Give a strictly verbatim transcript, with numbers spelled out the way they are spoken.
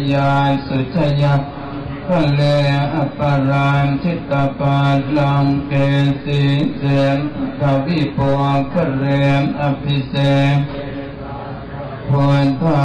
ยาสุจยะพะเลอปารานชิตาปาลังเกสีเสนทวิปวงคะเรมอภิเษกพุทธ